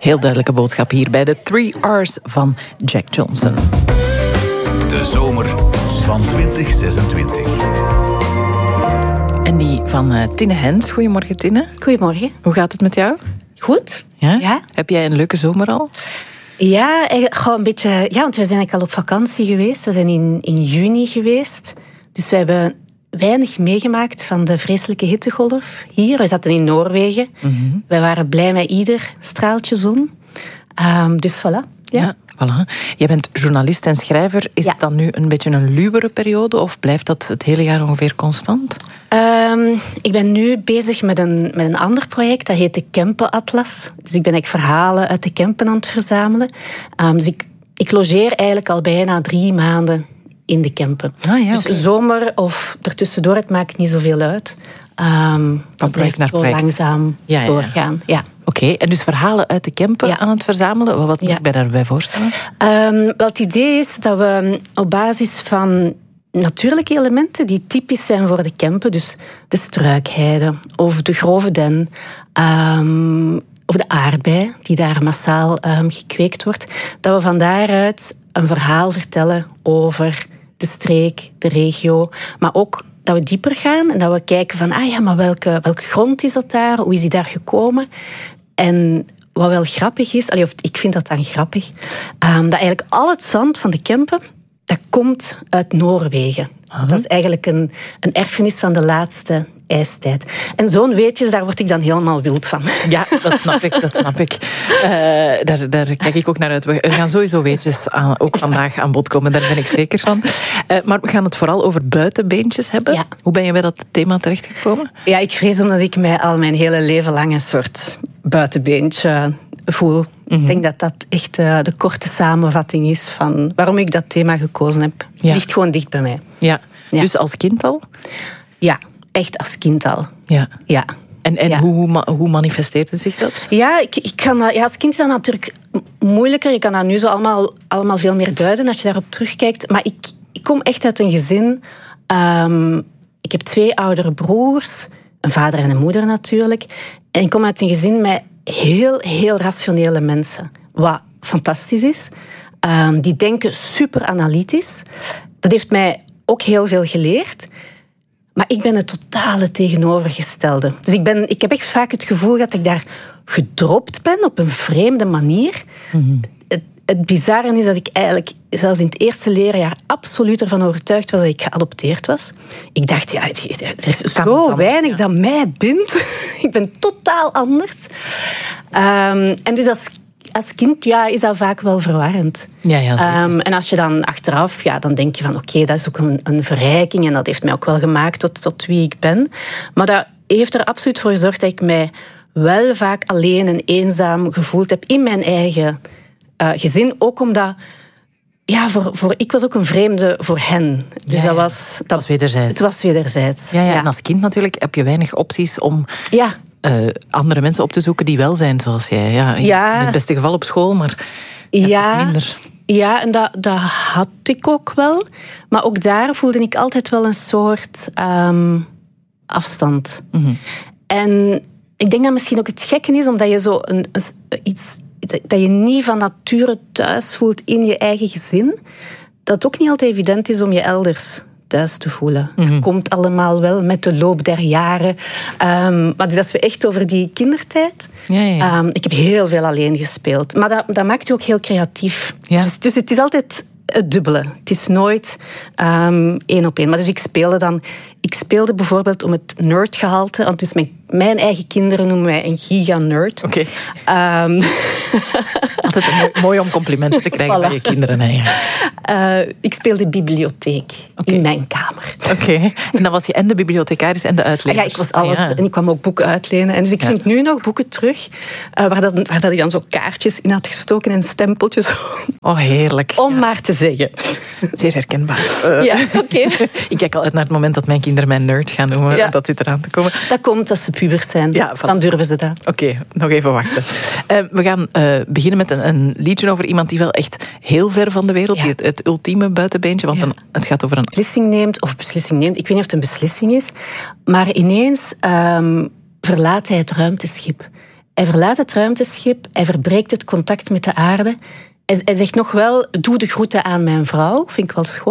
Heel duidelijke boodschap hier bij de 3 R's van Jack Johnson. De zomer van 2026. En die van Tinne Hens. Goedemorgen, Tinne. Goedemorgen. Hoe gaat het met jou? Goed. Ja? Heb jij een leuke zomer al? Ja, gewoon een beetje. Ja, want we zijn eigenlijk al op vakantie geweest. We zijn in juni geweest. Dus we hebben weinig meegemaakt van de vreselijke hittegolf hier. We zaten in Noorwegen. Mm-hmm. Wij waren blij met ieder straaltje zon. Dus voilà. Ja. Voilà. Jij bent journalist en schrijver. Is het dan nu een beetje een luwere periode of blijft dat het hele jaar ongeveer constant? Ik ben nu bezig met een ander project. Dat heet de Kempenatlas. Dus ik ben eigenlijk verhalen uit de Kempen aan het verzamelen. Dus ik logeer eigenlijk al bijna 3 maanden in de Kempen. Dus zomer of ertussendoor, het maakt niet zoveel uit. Van project naar project. Langzaam doorgaan. Ja. Oké, en dus verhalen uit de Kempen aan het verzamelen. Wat moet ik mij daarbij voorstellen? Het idee is dat we op basis van natuurlijke elementen die typisch zijn voor de Kempen, dus de struikheide of de grove den, of de aardbei die daar massaal gekweekt wordt, dat we van daaruit een verhaal vertellen over de streek, de regio, maar ook dat we dieper gaan en dat we kijken van, maar welke grond is dat daar? Hoe is die daar gekomen? En wat wel grappig is, of ik vind dat dan grappig, dat eigenlijk al het zand van de Kempen, dat komt uit Noorwegen. Dat is eigenlijk een erfenis van de laatste ijstijd. En zo'n weetjes, daar word ik dan helemaal wild van. Ja, dat snap ik. Daar kijk ik ook naar uit. We gaan sowieso weetjes ook vandaag aan bod komen, daar ben ik zeker van. Maar we gaan het vooral over buitenbeentjes hebben. Ja. Hoe ben je bij dat thema terechtgekomen? Ja, ik vrees omdat ik mij al mijn hele leven lang een soort buitenbeentje voel. Mm-hmm. Ik denk dat dat echt de korte samenvatting is van waarom ik dat thema gekozen heb. Het ligt gewoon dicht bij mij. Ja. Dus als kind al? Ja, echt als kind al. Ja. En hoe manifesteerde zich dat? Ja, als kind is dat natuurlijk moeilijker. Je kan dat nu zo allemaal veel meer duiden als je daarop terugkijkt. Maar ik kom echt uit een gezin. Ik heb 2 oudere broers. Een vader en een moeder natuurlijk. En ik kom uit een gezin met heel, heel rationele mensen. Wat fantastisch is. Die denken super analytisch. Dat heeft mij ook heel veel geleerd. Maar ik ben het totale tegenovergestelde. Dus ik heb echt vaak het gevoel dat ik daar gedropt ben op een vreemde manier. Mm-hmm. Het bizarre is dat ik eigenlijk zelfs in het eerste leerjaar absoluut ervan overtuigd was dat ik geadopteerd was. Ik dacht, er is zo weinig dat mij bindt. Ik ben totaal anders. En dus als kind is dat vaak wel verwarrend. En als je dan achteraf, dan denk je van oké, dat is ook een verrijking en dat heeft mij ook wel gemaakt tot wie ik ben. Maar dat heeft er absoluut voor gezorgd dat ik mij wel vaak alleen en eenzaam gevoeld heb in mijn eigen gezin. Ook omdat, ik was ook een vreemde voor hen. Dus dat was wederzijds. Het was wederzijds. Ja. En als kind natuurlijk heb je weinig opties om andere mensen op te zoeken die wel zijn zoals jij. In het beste geval op school, maar minder. Ja, en dat had ik ook wel. Maar ook daar voelde ik altijd wel een soort afstand. Mm-hmm. En ik denk dat misschien ook het gekke is, omdat je zo dat je niet van nature thuis voelt in je eigen gezin, dat het ook niet altijd evident is om je elders thuis te voelen. Mm-hmm. Dat komt allemaal wel met de loop der jaren. Maar dus als we echt over die kindertijd... ik heb heel veel alleen gespeeld. Maar dat maakt je ook heel creatief. Ja. Dus het is altijd het dubbele. Het is nooit 1 op 1. Maar dus ik speelde bijvoorbeeld om het nerdgehalte. Want dus mijn eigen kinderen noemen mij een giga-nerd. Oké. Altijd mooi om complimenten te krijgen van je kinderen. Ik speelde bibliotheek in mijn kamer. Oké. En dan was je en de bibliothecaris en de uitlener. Ja, ik was alles. En ik kwam ook boeken uitlenen. En dus ik vind nu nog boeken terug waar dat ik dan zo kaartjes in had gestoken en stempeltjes. Oh, heerlijk. Om maar te zeggen. Zeer herkenbaar. Oké. Ik kijk al uit naar het moment dat mijn kinderen mij nerd gaan noemen. Ja. Dat zit eraan te komen. Dat komt als ze pubers zijn. Ja, dan durven ze dat. Oké, nog even wachten. We gaan beginnen met een liedje over iemand die wel echt heel ver van de wereld, die het ultieme buitenbeentje, want het gaat over een beslissing neemt. Ik weet niet of het een beslissing is, maar ineens verlaat hij het ruimteschip. Hij verlaat het ruimteschip, hij verbreekt het contact met de aarde. Hij zegt nog wel, doe de groeten aan mijn vrouw, vind ik wel schoon.